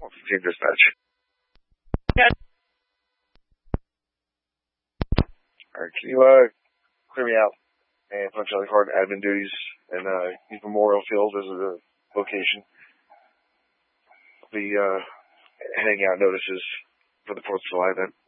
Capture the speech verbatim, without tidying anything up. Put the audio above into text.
Team dispatch. Yeah. Alright, can you, uh, clear me out and punch Charlie Hard admin duties and, uh, use Memorial Field as a location? I'll be, uh, handing out notices for the fourth of July event.